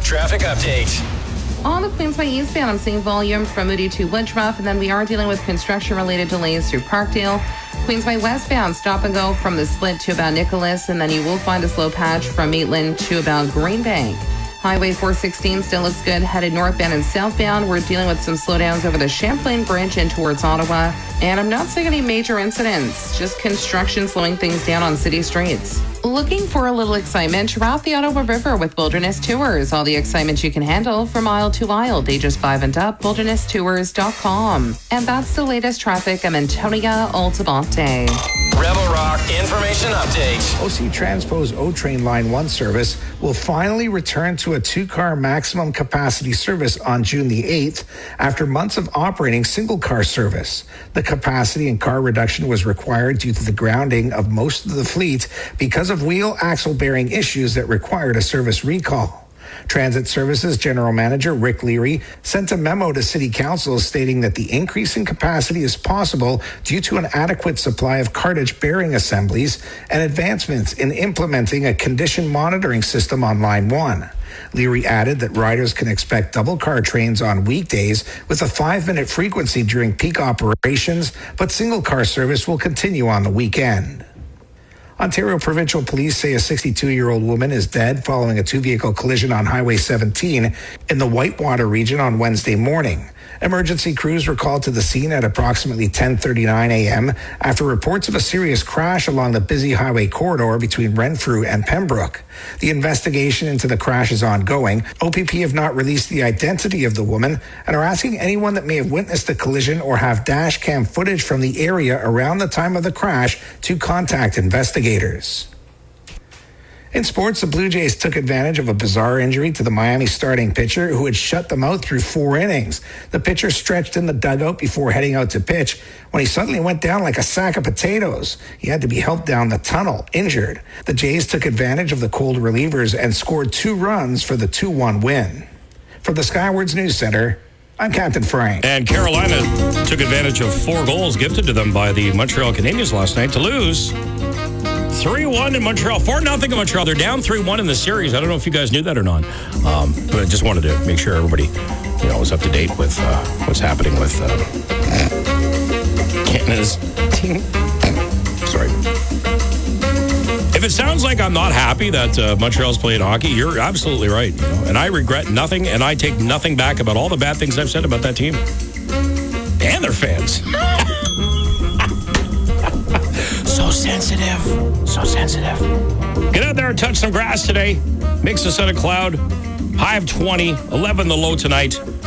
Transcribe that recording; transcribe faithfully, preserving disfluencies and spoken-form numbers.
traffic update. On the Queensway eastbound, I'm seeing volume from Moody to Woodruff, and then we are dealing with construction-related delays through Parkdale. Queensway westbound, stop and go from the split to about Nicholas, and then you will find a slow patch from Maitland to about Greenbank. Highway four sixteen still looks good, headed northbound and southbound. We're dealing with some slowdowns over the Champlain Bridge and towards Ottawa. And I'm not seeing any major incidents, just construction slowing things down on city streets. Looking for a little excitement? Route the Ottawa River with Wilderness Tours. All the excitement you can handle from aisle to aisle. Ages five and up, wilderness tours dot com. And that's the latest traffic. I'm Antonia Altabate. Rebel Rock Information Update. O C Transpo's O-Train Line one service will finally return to a two-car maximum capacity service on June the eighth after months of operating single-car service. The capacity and car reduction was required due to the grounding of most of the fleet because of wheel axle bearing issues that required a service recall. Transit Services General Manager Rick Leary sent a memo to City Council stating that the increase in capacity is possible due to an adequate supply of cartage bearing assemblies and advancements in implementing a condition monitoring system on Line one. Leary added that riders can expect double car trains on weekdays with a five-minute frequency during peak operations, but single car service will continue on the weekend. Ontario Provincial Police say a sixty-two-year-old woman is dead following a two-vehicle collision on Highway seventeen in the Whitewater region on Wednesday morning. Emergency crews were called to the scene at approximately ten thirty-nine a.m. after reports of a serious crash along the busy highway corridor between Renfrew and Pembroke. The investigation into the crash is ongoing. O P P have not released the identity of the woman and are asking anyone that may have witnessed the collision or have dash cam footage from the area around the time of the crash to contact investigators. In sports, the Blue Jays took advantage of a bizarre injury to the Miami starting pitcher who had shut them out through four innings. The pitcher stretched in the dugout before heading out to pitch when he suddenly went down like a sack of potatoes. He had to be helped down the tunnel, injured. The Jays took advantage of the cold relievers and scored two runs for the two one win. From the Skywards News Center, I'm Captain Frank. And Carolina took advantage of four goals gifted to them by the Montreal Canadiens last night to lose three one in Montreal, four nothing in Montreal. They're down three one in the series. I don't know if you guys knew that or not. Um, but I just wanted to make sure everybody, you know, was up to date with uh, what's happening with uh, Canada's team. Sorry. If it sounds like I'm not happy that uh, Montreal's playing hockey, you're absolutely right. You know? And I regret nothing, and I take nothing back about all the bad things I've said about that team. And their fans. So sensitive. So sensitive. Get out there and touch some grass today. Mix a set of cloud. High of twenty. eleven the low tonight.